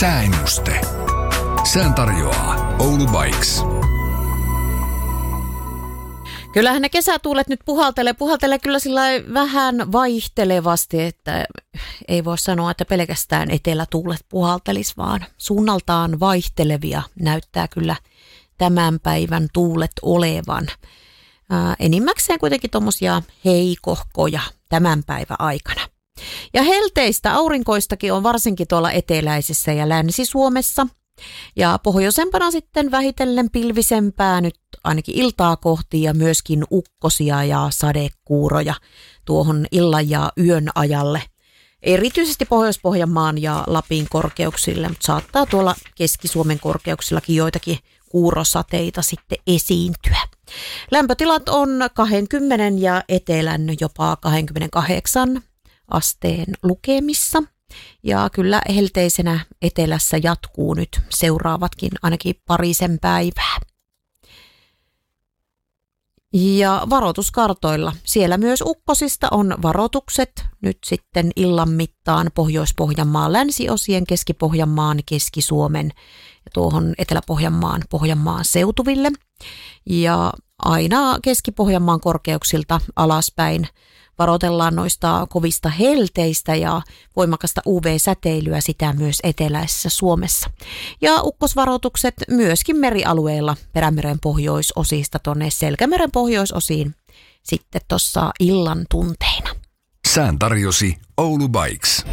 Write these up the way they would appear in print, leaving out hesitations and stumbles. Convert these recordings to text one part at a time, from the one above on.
Sääennuste. Sään tarjoaa Oulu Bikes. Kyllähän ne kesätuulet nyt puhaltelee kyllä sillä vähän vaihtelevasti, että ei voi sanoa, että pelkästään etelätuulet puhaltelis, vaan suunnaltaan vaihtelevia näyttää kyllä tämän päivän tuulet olevan. Enimmäkseen kuitenkin tuommoisia heikohkoja tämän päivän aikana. Ja helteistä aurinkoistakin on varsinkin tuolla eteläisessä ja Länsi-Suomessa. Ja pohjoisempana sitten vähitellen pilvisempää nyt ainakin iltaa kohti ja myöskin ukkosia ja sadekuuroja tuohon illan ja yön ajalle. Erityisesti Pohjois-Pohjanmaan ja Lapin korkeuksille, mutta saattaa tuolla Keski-Suomen korkeuksillakin joitakin kuurosateita sitten esiintyä. Lämpötilat on 20 ja etelän jopa 28 asteen lukemissa. Ja kyllä helteisenä etelässä jatkuu nyt seuraavatkin ainakin parisen päivää. Ja varoituskartoilla. Siellä myös ukkosista on varoitukset nyt sitten illan mittaan Pohjois-Pohjanmaan länsiosien, Keski-Pohjanmaan, Keski-Suomen ja tuohon Etelä-Pohjanmaan seutuville. Ja aina Keski-Pohjanmaan korkeuksilta alaspäin varoitellaan noista kovista helteistä ja voimakasta UV-säteilyä sitä myös eteläisessä Suomessa. Ja ukkosvaroitukset myöskin merialueilla Perämeren pohjoisosista tuonne Selkämeren pohjoisosiin sitten tuossa illan tunteina. Sään tarjosi Oulu Bikes.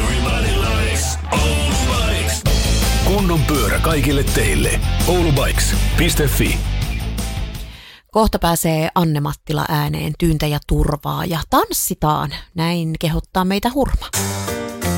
Kunnon pyörä kaikille teille. oulubikes.fi. Kohta pääsee Anne Mattila ääneen Tyyntä ja turvaa ja tanssitaan. Näin kehottaa meitä Hurma.